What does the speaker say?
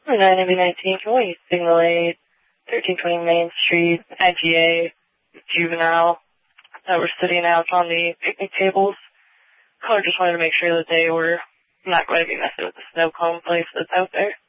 919, can we signal 8, 1320 Main Street, IGA, juvenile, that were sitting out on the picnic tables. Caller just wanted to make sure that they were not going to be messing with the snow cone place that's out there.